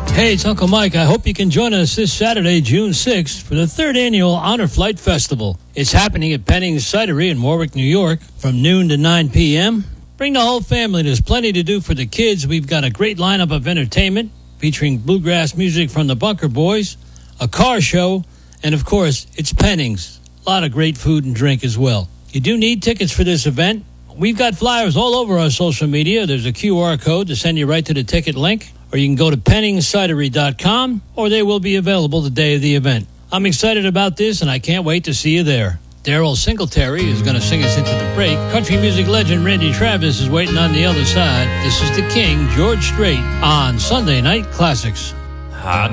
Hey, it's Uncle Mike. I hope you can join us this Saturday, June 6th, for the 3rd Annual Honor Flight Festival. It's happening at Penning's Cidery in Warwick, New York, from noon to 9 p.m. Bring the whole family. There's plenty to do for the kids. We've got a great lineup of entertainment featuring bluegrass music from the Bunker Boys, a car show, and, of course, it's Penning's. A lot of great food and drink as well. You do need tickets for this event. We've got flyers all over our social media. There's a QR code to send you right to the ticket link, or you can go to penningscidery.com, or they will be available the day of the event. I'm excited about this, and I can't wait to see you there. Daryl Singletary is going to sing us into the break. Country music legend Randy Travis is waiting on the other side. This is the King, George Strait, on Sunday Night Classics.